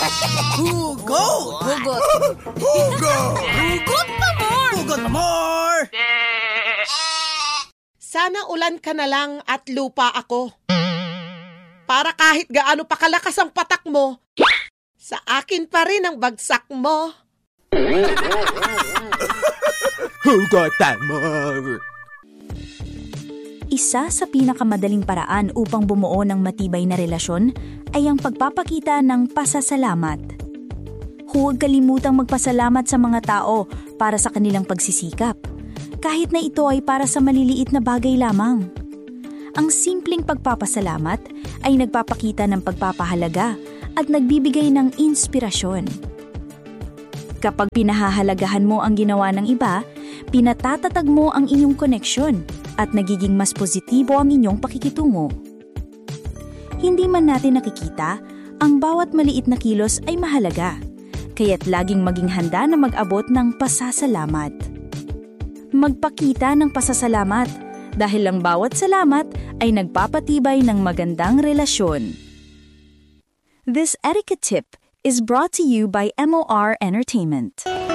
Hugot! Hugot. Hugot! Hugot pa more! Hugot more! Sana ulan ka na lang at lupa ako. Para kahit gaano pa kalakas ang patak mo, sa akin pa rin ang bagsak mo. Hugot more! Isa sa pinakamadaling paraan upang bumuo ng matibay na relasyon ay ang pagpapakita ng pasasalamat. Huwag kalimutang magpasalamat sa mga tao para sa kanilang pagsisikap, kahit na ito ay para sa maliliit na bagay lamang. Ang simpleng pagpapasalamat ay nagpapakita ng pagpapahalaga at nagbibigay ng inspirasyon. Kapag pinahahalagahan mo ang ginawa ng iba, pinatatatag mo ang inyong koneksyon at nagiging mas positibo ang inyong pakikitungo. Hindi man natin nakikita, ang bawat maliit na kilos ay mahalaga, kaya't laging maging handa na mag-abot ng pasasalamat. Magpakita ng pasasalamat dahil ang bawat salamat ay nagpapatibay ng magandang relasyon. This etiquette tip is brought to you by MOR Entertainment.